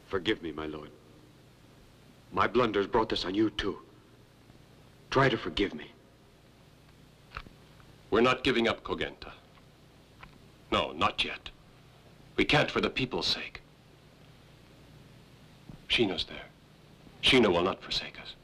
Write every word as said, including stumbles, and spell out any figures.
Forgive me, my lord. My blunders brought this on you, too. Try to forgive me. We're not giving up Kogenta. No, not yet. We can't for the people's sake. Shino's there. Shino will not forsake us.